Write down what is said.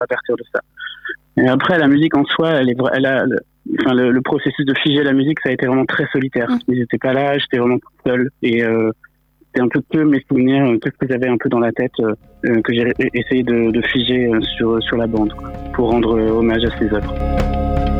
à partir de ça. Et après, la musique en soi, le processus de figer la musique, ça a été vraiment très solitaire. Ils n'étaient pas là, j'étais vraiment tout seul. Et c'était un peu que mes souvenirs, tout ce que j'avais un peu dans la tête, que j'ai essayé de figer sur la bande, quoi, pour rendre hommage à ces œuvres.